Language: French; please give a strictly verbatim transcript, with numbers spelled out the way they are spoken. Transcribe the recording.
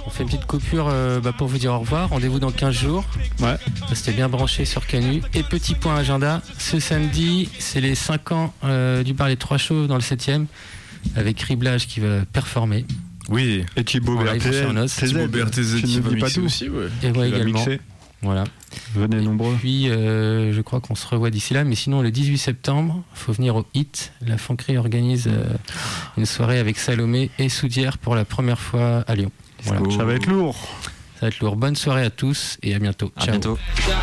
On fait une petite coupure euh, bah, pour vous dire au revoir. Rendez-vous dans quinze jours. Ouais. Restez bien branchés sur Canu. Et petit point agenda, ce samedi, c'est les cinq ans euh, du bar Les Trois Chauves dans le septième, avec Riblage qui va performer. Oui. Et Thibaut B R T Z. Thibaut B R T Z qui va mixer aussi, ouais. Et ouais, également. Mixer. Voilà. Venez nombreux. Et puis, euh, je crois qu'on se revoit d'ici là. Mais sinon, le dix-huit septembre, il faut venir au Hit. La Fonquerie organise euh, une soirée avec Salomé et Soudière pour la première fois à Lyon. Voilà. Ça va être lourd. Ça va être lourd. Bonne soirée à tous et à bientôt. À Ciao. bientôt.